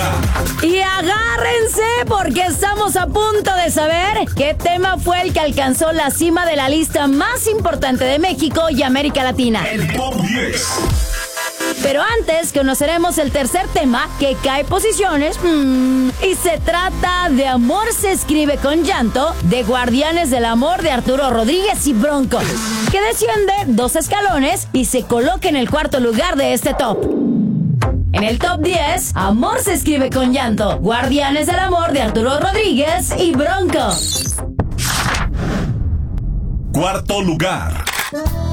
lugar. Y agárrense porque estamos a punto de saber qué tema fue el que alcanzó la cima de la lista más importante de México y América Latina. El Top 10. Pero antes conoceremos el tercer tema que cae posiciones y se trata de Amor se escribe con llanto de Guardianes del Amor de Arturo Rodríguez y Bronco, que desciende 2 escalones y se coloca en el cuarto lugar de este top. En el top 10, Amor se escribe con llanto, Guardianes del Amor de Arturo Rodríguez y Bronco. Cuarto lugar.